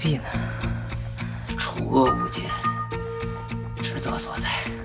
必呢？ 除恶务尽，职责所在。